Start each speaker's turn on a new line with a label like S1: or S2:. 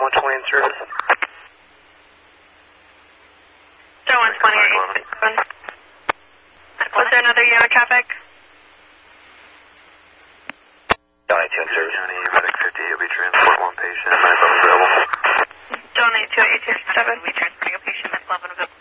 S1: 120 in service.
S2: Joe 120. Was there another unit of traffic?
S1: Johnny 2 in service.
S3: Johnny, medic 50, you'll be transport one patient, 9 available.
S2: Johnny 28267.
S4: We transferring a patient, 11 available.